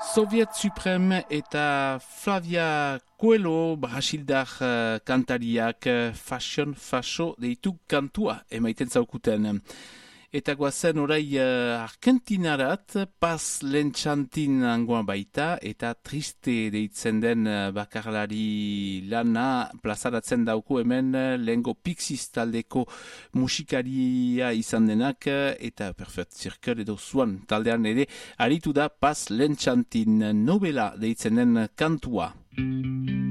Soviet Supreme eta Flavia Coelho brasildar kantariak Fashion Fasho deitu kantua emaiten zaukuten. Eta guazen orai Argentinarat, Paz Lentxantin angoan baita, eta Triste deitzen den bakarlari lana plazaratzen dauku hemen lehengo Pixies taldeko musikaria izan denak, eta Perfect Circle edo Zuan taldean ere aritu da Paz Lentxantin novela deitzen den kantua.